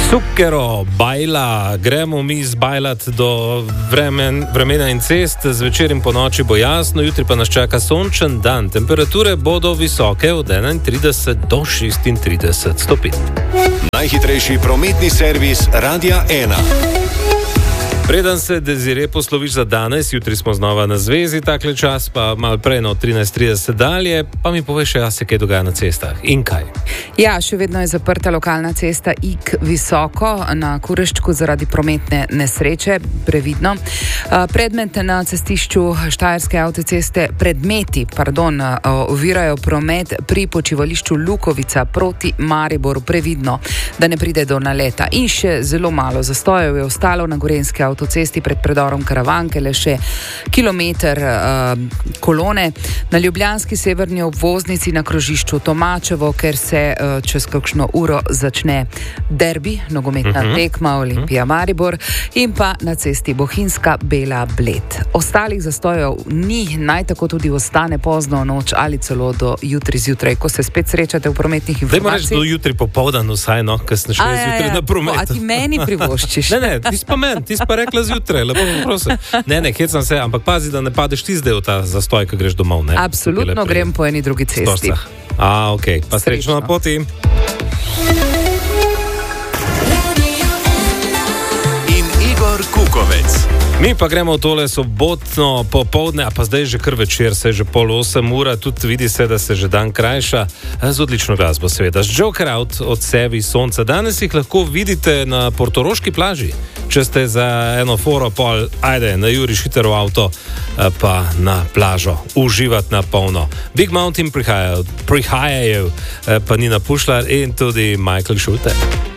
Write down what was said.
Zucchero, bajla, gremo mi zbajlat do vremena in cest, zvečer in po noči bo jasno, jutri pa nas čaka sončen dan. Temperature bodo visoke od 31 do 36 stopinj. Najhitrejši prometni servis Radia 1. Preden se Desire posloviš za danes, jutri smo znova na zvezi, takle čas pa malo prej, no 13:30 dalje, pa mi poveš, ja, se kaj dogaja na cestah in kaj? Ja, še vedno je zaprta lokalna cesta Ig visoko na Kureščku zaradi prometne nesreče, previdno. Predmeti na cestišču Štajerske avtoceste, ovirajo promet pri počivališču Lukovica proti Mariboru, previdno, da ne pride do naleta. In še zelo malo zastojev je ostalo na Gorenjski avtocesti pred predorom Karavanke, le še kilometer kolone. Na ljubljanski severni obvoznici na krožišču Tomačevo, ker se čez kakšno uro začne derbi, nogometna tekma Olimpija Maribor, in pa na cesti Bohinjska Bela Bled. Ostalih zastojev ni, naj tako tudi ostane pozno noč ali celo do jutri zjutraj, ko se spet srečate v prometnih informacijah. Dajmo reči do jutri popoldan vsaj, no, ker sem šel zjutraj na promet. A ti meni privoščiš? Ne, ti pa rekla zjutraj, lepo prosim. Ne, hecam se, ampak pazi, da ne padeš ti zdaj v ta zastoj, ko greš domov, ne? Absolutno, grem po eni drugi cesti. Okej, pa srečno na poti. In Igor Kukovec. Mi pa gremo v tole sobotno popoldne, a pa zdaj že kar večer, se je že 7:30, tudi vidi se, da se že dan krajša, z odlično glasbo seveda. Z Joker Out od Sevi Sonca. Danes jih lahko vidite na portoroški plaži. Če ste za eno foro pol, ajde, na juriš hiter v avto, pa na plažo, uživati na polno. Big Mountain prihajajo, pa Nina Pušlar in tudi Michael Schulte.